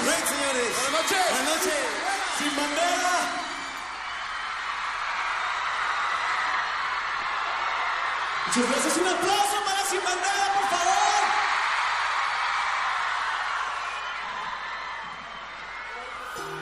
right, señores. Buenas noches. Buenas noches. Sin Bandera. Muchas gracias. Un aplauso para Sin Bandera, por favor.